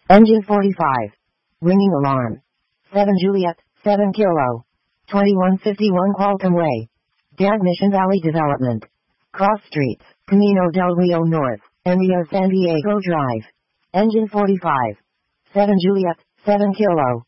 Engine 45. Ringing alarm. 7 Juliet, 7 Kilo. 2151 Qualcomm Way. DAG Mission Valley Development. Cross Streets, Camino del Rio North, and Rio San Diego Drive. Engine 45. 7 Juliet, 7 Kilo.